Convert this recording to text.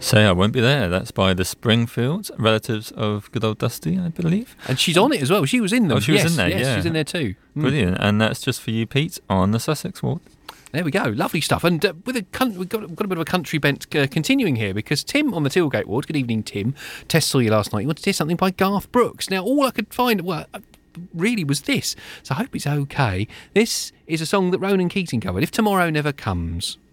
Say I Won't Be There. That's by the Springfields, relatives of good old Dusty, I believe. And she's on it as well. She was in them. Oh, she was Yes, in there, yes, yeah. she's in there too. Brilliant. And that's just for you, Pete, on the Sussex Ward. There we go, lovely stuff. And we've got a bit of a country bent continuing here, because Tim on the Tilgate Ward, good evening, Tim, Tess saw you last night. You wanted to hear something by Garth Brooks. Now, all I could find, really was this, so I hope it's okay. This is a song that Ronan Keating covered, If Tomorrow Never Comes.